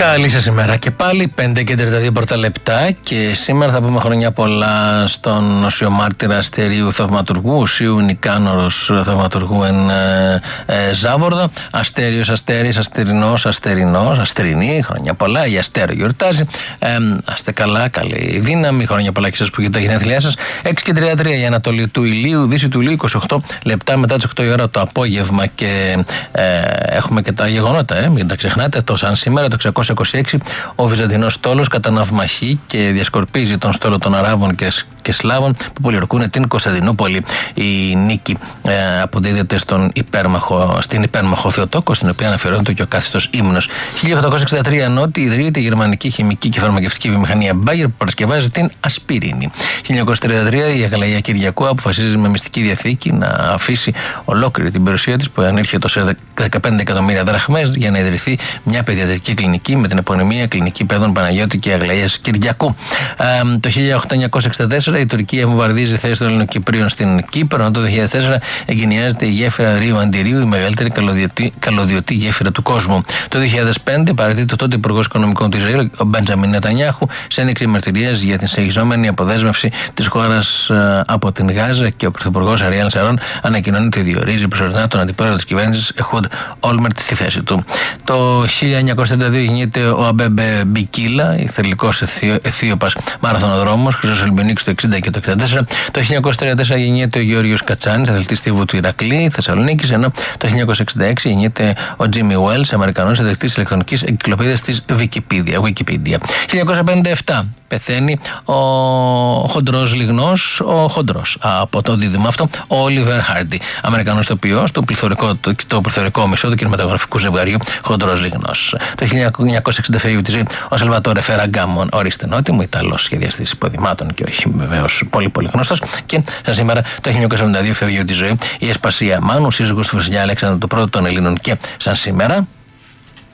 Καλή σας ημέρα και πάλι, 5 και 32 πρώτα λεπτά, και σήμερα θα πούμε χρόνια πολλά στον οσιομάρτυρα Αστερίου θαυματουργού, οσίου Νικάνωρος θαυματουργού εν Ζάβορδα. Αστέριος, Αστέρης, Αστερινός, Αστερινός, Αστερινή, χρόνια πολλά, η Αστέρο γιορτάζει. Άστε καλά, καλή δύναμη, χρόνια πολλά και σας που γίνονται τα γενέθλιά σας. 6 και 33 η Ανατολή του ηλίου, Δύση του ηλίου, 28 λεπτά μετά τις 8 η ώρα το απόγευμα, και έχουμε και τα γεγονότα, μην τα ξεχνάτε. Το σαν σήμερα, το 626, ο Βυζαντινός στόλος κατά ναυμαχεί και διασκορπίζει τον στόλο των Αράβων και Σλάβων που πολιορκούν την Κωνσταντινούπολη. Η νίκη αποδίδεται στην υπέρμαχο Θεοτόκο, στην οποία αναφερόνεται και ο κάθετος ύμνος. 1863 νότι ιδρύεται η γερμανική χημική και φαρμακευτική βιομηχανία Bayer που παρασκευάζει την ασπιρίνη. 1933 η Αγαλαία Κυριακού αποφασίζει με μυστική διαθήκη να αφήσει ολόκληρη την περιουσία της, που ανήρχεται σε 15 εκατομμύρια δραχμές, για να ιδρυθεί μια παιδιατρική κλινική με την επωνυμία Κλινική Παιδών Παναγιώτη και Αγλαίας Κυριακού. Το 1864 η Τουρκία βομβαρδίζει θέσεις των Ελληνοκυπρίων στην Κύπρο, ενώ το 2004 εγκαινιάζεται η γέφυρα Ρίου Αντιρίου, η μεγαλύτερη καλωδιωτή γέφυρα του κόσμου. Το 2005 παραιτείται το τότε Υπουργός Οικονομικών του Ισραήλ, ο Μπέντζαμιν Νετανιάχου, σε ένδειξη μαρτυρίας για την συνεχιζόμενη αποδέσμευση της χώρας από την Γάζα, και ο Πρωθυπουργός Αριέλ Σαρών ανακοινώνει ότι διορίζει προσωρινά τον αντιπρόεδρο της κυβέρνησης Εχούντ Όλμερτ στη θέση του. Το 1932 γεννιέται ο Αμπέμπε Μπικίλα, ηθελικός Αιθίωπας μαραθωνοδρόμος, Χρυσός Ολυμπιονίκης το 1960 και το 1964. Το 1934 γεννιέται ο Γεώργιος Κατσάνης, αθλητής στίβου του Ηρακλή, Θεσσαλονίκης, ενώ το 1966 γεννιέται ο Τζίμι Βέλς, Αμερικανός ιδρυτής ηλεκτρονικής εγκυκλοπαίδειας της Wikipedia. 1957 πεθαίνει ο χοντρός λιγνός, από το δίδυμο αυτό, ο Όλιβερ Χάρντι, Αμερικανός ηθοποιός, το πληθωρικό μισό του κινηματογραφικού ζευγαριού χοντρός λιγνός. Το 1960 φεύγει τη ζωή ο Σαλβατόρε Φεραγκάμον, ορίστε νότιμο, Ιταλός σχεδιαστής υποδημάτων και όχι βεβαίως πολύ γνωστός. Και σαν σήμερα το 1972 φεύγει τη ζωή η Εσπασία Μάνου, σύζυγος του βασιλιά Αλέξανδρου I των Ελλήνων. Και σαν σήμερα